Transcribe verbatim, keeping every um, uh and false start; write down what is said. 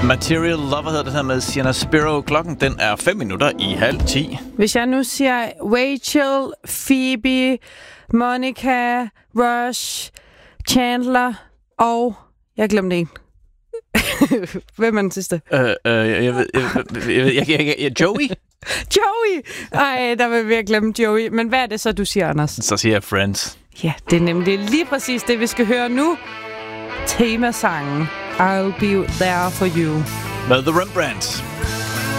Material Lover hedder det her med Sienna Spiro. Klokken den er fem minutter i halv ti. Hvis jeg nu siger Rachel, Phoebe, Monica, Rush, Chandler og... Jeg glemte en. Hvem er den sidste? Øh, øh, jeg ved... Jeg, jeg, jeg, jeg, jeg, Joey? Joey! Ej, der vil jeg glemme Joey. Men hvad er det så, du siger, Anders? Så siger jeg Friends. Ja, det er nemlig lige præcis det, vi skal høre nu. Temasangen I'll Be There For You. Med The Rembrandts.